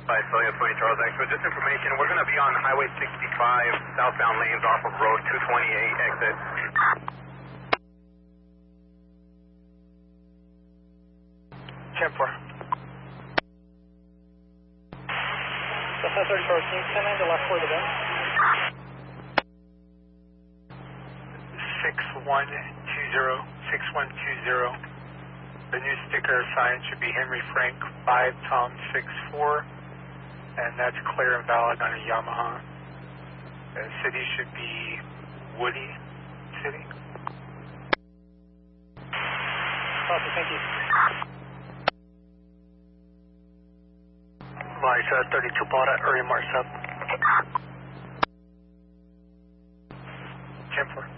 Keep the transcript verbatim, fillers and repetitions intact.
By Celia twenty Charles X. With this information, we're going to be on Highway sixty-five, southbound lanes off of Road two twenty-eight exit. ten four. Delta thirty-four, can you send in the last four of the gun? six one two zero, six one two zero. The new sticker sign should be Henry Frank five Tom six four, and that's clear and valid on a Yamaha. The city should be Woody City. Copy, thank you. Vice uh, thirty-two Plata, area mark sub. ten four.